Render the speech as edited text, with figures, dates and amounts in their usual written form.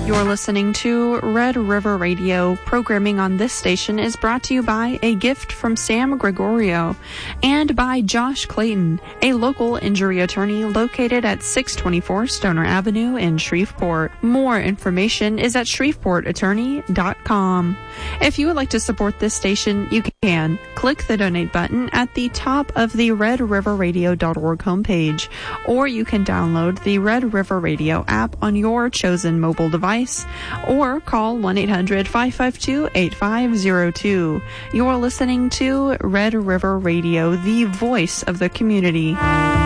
You're listening to Red River Radio. Programming on this station is brought to you by a gift from Sam Gregorio and by Josh Clayton, a local injury attorney located at 624 Stoner Avenue in Shreveport. More information is at shreveportattorney.com. If you would like to support this station, you can. Click the donate button at the top of the redriverradio.org homepage, or you can download the Red River Radio app on your chosen mobile device, or call 1-800-552-8502. You're listening to Red River Radio, the voice of the community.